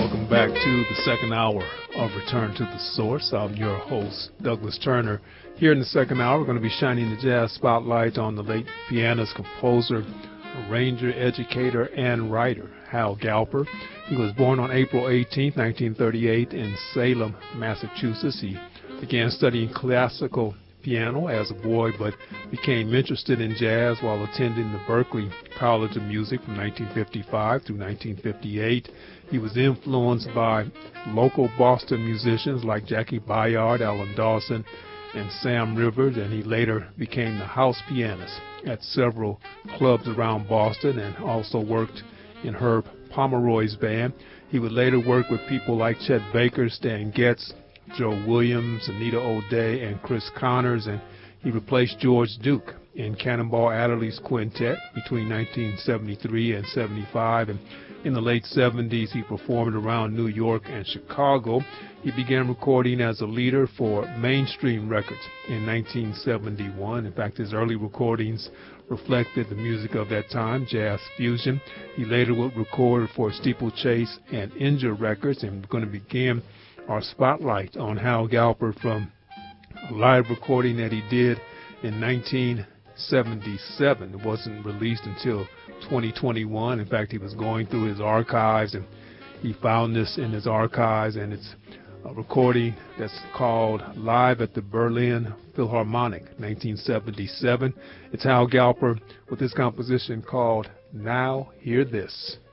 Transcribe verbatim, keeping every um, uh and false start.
Welcome back to the second hour of Return to the Source. I'm your host, Douglas Turner. Here in the second hour, we're going to be shining the jazz spotlight on the late pianist, composer, arranger, educator, and writer, Hal Galper. He was born on April eighteenth, nineteen thirty-eight in Salem, Massachusetts. He began studying classical piano as a boy, but became interested in jazz while attending the Berklee College of Music from nineteen fifty-five through nineteen fifty-eight. He was influenced by local Boston musicians like Jackie Bayard, Alan Dawson, and Sam Rivers, and he later became the house pianist at several clubs around Boston and also worked in Herb Pomeroy's band. He would later work with people like Chet Baker, Stan Getz, Joe Williams, Anita O'Day, and Chris Connors, and he replaced George Duke in Cannonball Adderley's quintet between nineteen seventy-three and seventy-five, and in the late seventies he performed around New York and Chicago. He began recording as a leader for Mainstream Records in nineteen seventy-one. In fact, his early recordings reflected the music of that time, jazz fusion. He later would record for Steeplechase and Inja Records, and we're going to begin our spotlight on Hal Galper from a live recording that he did in nineteen seventy-seven. It wasn't released until twenty twenty-one. In fact, he was going through his archives and he found this in his archives, and it's a recording that's called Live at the Berlin Philharmonic, nineteen seventy-seven. It's Hal Galper with his composition called Now Hear This.